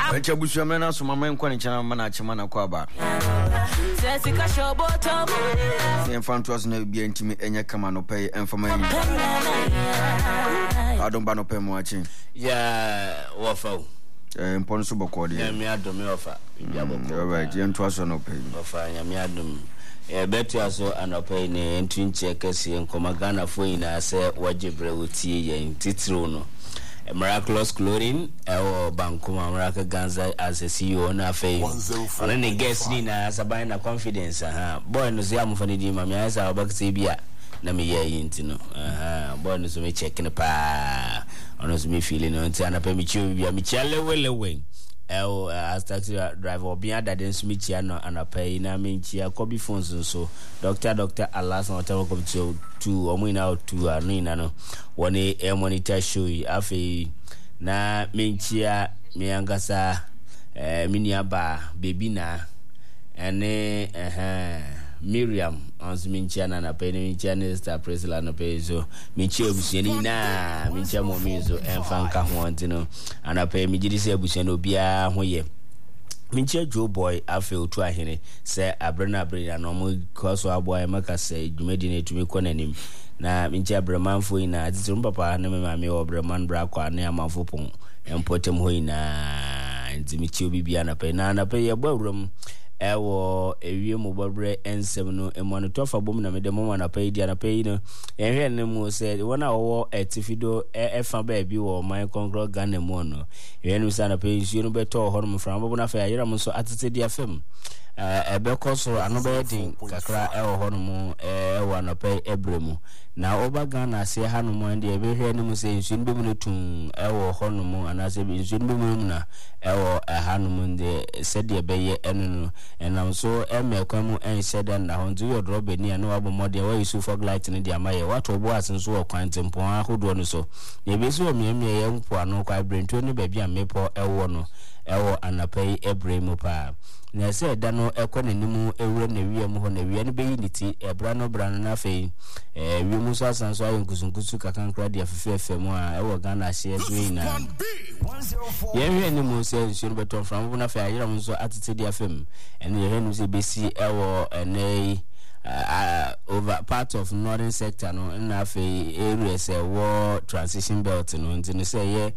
Echa busu amena so mama nkwa ne chana mana chema na kwa ba. Sesika shoboto. Yen fanto as na bia ntimi enye kama no pay enfama yi. Adon ba no pay mo achi. Ya wofa. Mpon so bokode. Ya mi adom wofa. Bia bokode. Alright, yen to aso no pay. Wofa ya mi adom. Betu aso anopai ne ntwinche kese nkomagana fo ina se wajebre wotie yen titiro no. Miraculous Clothing or Bankuma Miracle Ganza as a CEO na fei. On any guest ni na sabai na confidence boy no se amfani di mami asa obakse bia na me ye yinti no boy no so me check ne pa ono so me feeling no nti ana pa me chi bia me chale welewe as taxi driver bia daden so me chi no ana pa na me chi akobi phones so doctor alas na tawo ko to omina to anina no one monitor show afi na menchia meangasa miniaba baby na ene Miriam ons menchia na pe menchia ne star presla na pe so menchia obusiani na menchia momizo enfanka ho antino ana pe migidi se obusiani obia ho ye minche Joe boy afi otu ahene se abrena no mo koso aboy maka se dwumedi na etumi kɔ nanim na minche abremanfo ina atirum papa na me mame obreman bra kwa na amanfo pon empotem ho ina ntimichi obi bia na pe ye bawuram ewo ewie mo bobre ensem no emano tofa bom na mede mo na pe dia na pe no ehwe ne mu se wona wo etifido efa ba bi wo man konkro Ghana mu no ehwe ne sa na pe nsuo no beto ho no fra mo na fa yira mo so atete dia fam ebe koso ano be din kakra ewo ho no mu ewo na pe ebremu na oba Ghana se ha no mu ande ebe hwe ne mu se nsuo no be mu tun ewo ho no mu anase be nsuo no be mu na ewo ha no mu de se de be ye enu no enam so emekwamu ensheda na ho ndu yodro be ni anu abo mode wa isu fog light ni dia maye wato bo asenso wo kwantempo ahodo no so ye be so miemie ye mpo anu kwa brento ni ba bia mepo ewo no ewo anapai ebremu pa na se da no ekɔ nanimu ewure na wie mu ho na wie no be yiniti ebra no na fei wie mu so asanso ayi nkusunkusu kakankra dia fefefe mu a ewo Ghana hye so ina ye wie ni mu se nsuo beton from na fei ayira mu so atete dia fem ene ye henu se besi ewo ene over part of northern sector no na fei area se war transition belt no ntini se ye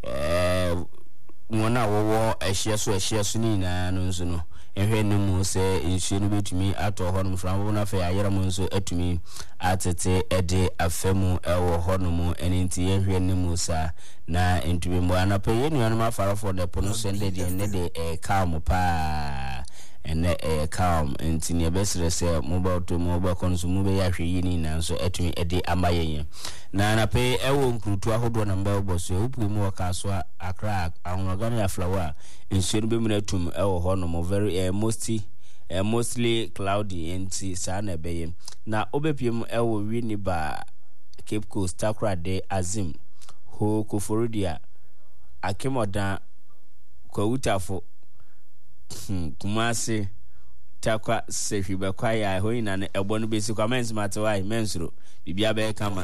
wona wo ehye so ni na no nso no ehwe ne mu se nsuo no betumi ato ho no from na fa ayera mu nso atumi atete ede afemu ewo ho no mu enti ehwe ne mu sa na entumi mu anape ye nuanu ma fara for the pono sende de ne de calm pa ene calm enti ne besere se mobile consume be ya hwe yini na nso atumi ede amayen na anape ewo nkrutu ahodo na mba oboso upu mu wakaso akra anwagana ya flower nsuo be mu na tum ewo ho no mo very mostly cloudy enti sa na beye na obepiem ewo wini ba Cape Coast takra de Azim ho Koforodia Akemodan kwa utafo Kumasi takwa sehibe kwa ya ho ina ne ebo no besi kwa men's matwai mensuro bibia be kama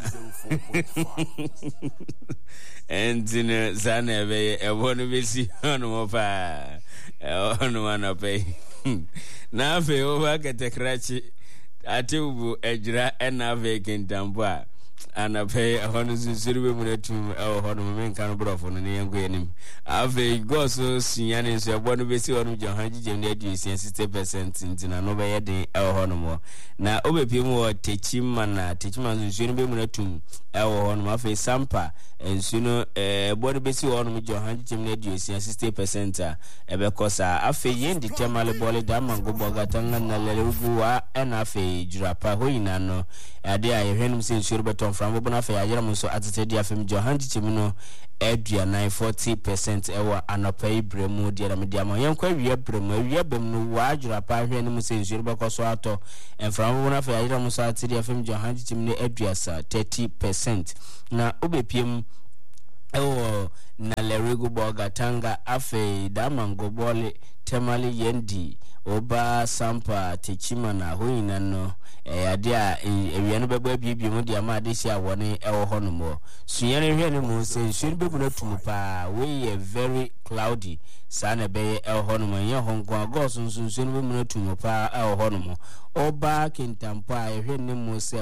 entine zana ebe ebo no besi ono mo pa ono mana pe na fe over ketekrachi atibu ejira ena ve kintambo ana pay hono zirube munetum hono menka no brofo no ne yango yanim ave go so sinyane so ebo no besi hono johanji jemne adi 60% ntina no be yede hono mo na obepiem wo techima nsuo no be munetum hono ma fe sampa nsuo no ebo no besi hono johanji jemne adi 60% a ebe kosa afe yendi temale bole da mango bogatanga na lelewu wa na afe jurapa hoina no ade aye hwenum se nsuo beton from bona fa yayira mu so atete dia fam johanji chimino edua 40% ewa anopai bremu dia na media ma yankwa wie bremu wie bem no wa jurapa hwenum se nsuo bekoso ato en from bona fa yayira mu so atete dia fam johanji chimino edua sa 30% na obepiem na Lerigo Bogatanga afe Damango Bole Temali Yendi Oba Sampa Techimana Huina no adia ewiano bebo bibie mu dia ma de sia woni ewo honomo sunyane hwene mu se sunyane bebu na tumu pa we very cloudy sana be ewo honomo ye honko agos sunyane bebu na tumu pa ewo honomo oba kintampo a hwene mu se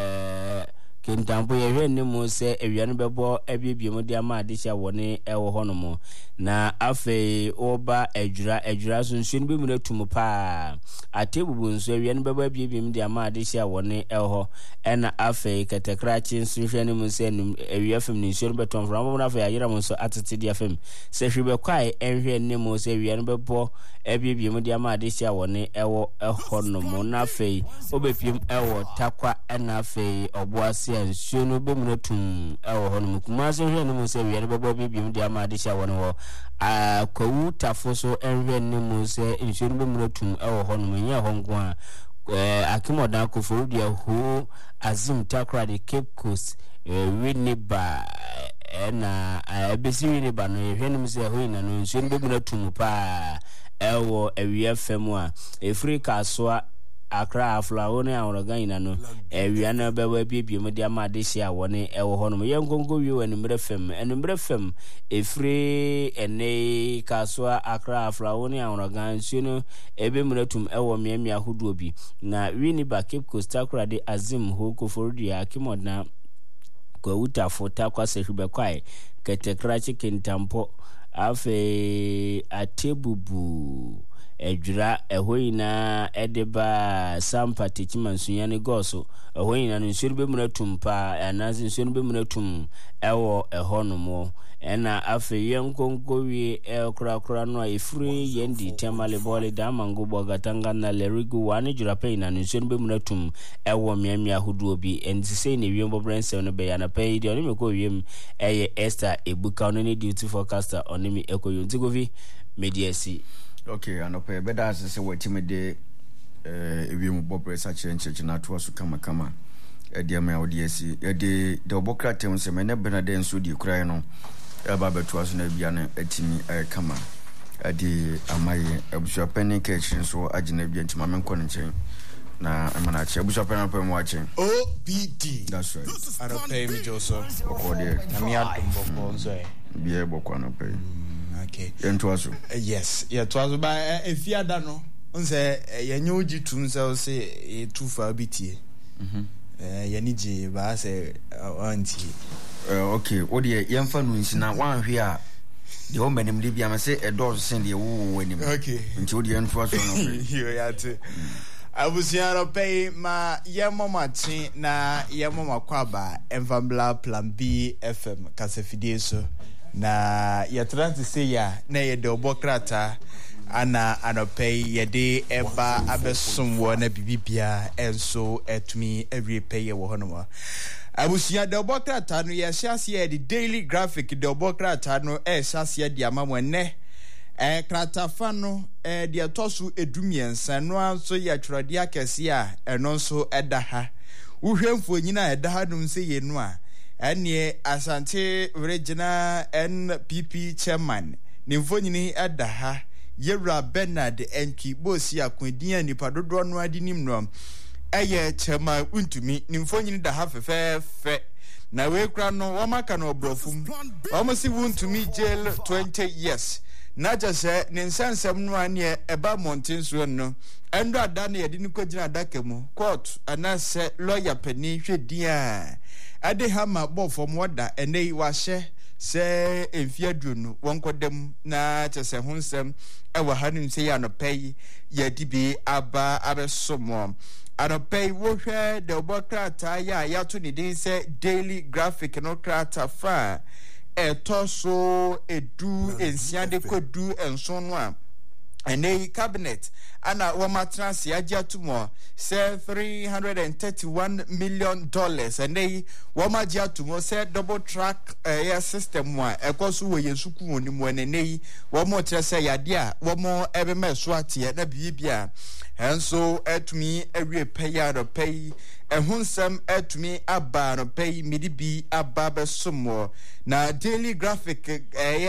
kintampo ye hwene mu se ewiano bebo bibie mu dia ma de sia woni ewo honomo na afe oba ejura sunyane bebu na tumu pa atebubu nso ewiano bebo bibie mu dia ma de sia woni eho ena afe katekrachi nso hwene mu se ewiafem ni nso beton from na afe ayira mu so atete dia fem se hwebe kwai enhwe ne mu se ewiano bebo bibie mu dia ma de sia woni ewo eho no mu na afe obepiem ewo takwa ena afe oboase nso no be mu na tum ewo ho no mu kuma se hwene mu se ewiano bebo bibie mu dia ma de sia woni ho kwawu tafoso enhwe ne mu se nso no be mu na tum ewo ho no mu nya ho nko a akimodan ko forudia ho azim takra de Cape Coast winiba na abesi winiba no hwenim se ho ina no nso no be na tumu pa ewo awia fam a Africa so Accra aflawo ne awrogan ina no awia na bewa bibie mu dia ma de hia woni ewo ho no yengongo wi wani mrefem efri ene kaswa Accra aflawo ne awrogan nso no ebe mratum ewo miamia hodo bi na winiba Cape Coast Accra de azim ho ko fordia akimodan kwa utafo takwa se hwebekwae ketekrachi kintampo afe atebubu ejura ehoina edeba sampa techimansunyane goso ehoina nsuru be munatum pa anazi nsuru be munatum ewo ehonomo ena afe yenkonkowi ekrakra no ifri yendi temale bole damango bogatanga na Lerigo wani jura pe na nsuru be munatum ewo miamia hudu obi ensise ne wiembo brense no be yana pe idi oni meko wiem eye Esther Ebuka onini duty forecaster onimi ekoyo ntigovi mediasi. Okay, anope beda asese watime de ewiemu bobre sa chenche na to so kama de ma odiesi de obokra tem se me ne benade nso di kurai no eba beto so na bia no atimi kama de amaye abusua peni kitchen so agina bia ntima menko ne chen na amana che abusua peni pa mo achen OBD. That's right. Anope mi joso okode na mi adombo nso bia bokwa no pe. Okay. Yentoaso. Yes, toaso ba efiada no. Nse yenye oji tum se tufa bitie. Yeni je ba se anti. Okay, odi yemfa nu nsina wanhwe a de o menim de bia ma se edo sen de wo wanim. Okay. Nti odi yentoaso no. Yo yate. Abusiano pay ma yemoma chi na yemoma kwaba Envambla Plan B FM kasefidie so. Na yatrante se ya na ye de obokrata ana anopei ye de eba abesomwo na bibibia enso etumi every pay ye wo hono abusia de obokrata no ye hyasia de Daily Graphic de obokrata no hyasia de amamwe ne krata fa no de atosu edumiensa no anso ye atwrade akese a eno nso edaha uhwemfo nyina edaha dum se ye no a anie Asante Regional NPP chairman nimfonyini adaha Yewra Bernard Enki Bosi akwedin nipa dodo no adinim no eye chairman untumi nimfonyini daha fefefe na we kra no womaka no obrofum womosi untumi jail 20 years na jase ne nsansam no anie eba mountain so no endo ada na yedi nikogina adaka mu court anase lawyer pani hwedia ade hama bofom wada enei wahye se emfiadru no wonkodem na chese hunsem ewa hanim se ya no pay yedi bi aba abesomo anopay wo hwe de obokrata ya to ni din se Daily Graphic no krata fa etoso edu ensiade kodu enso no a and a cabinet and a woman transia tomorrow say $331 million and a woman jatumo said double track system one a course we suku on when a one more say yadia one more ever swati at the bibia and so at me every payer to pay and whom some at me a bar pay midi be a barber some more now daily graphic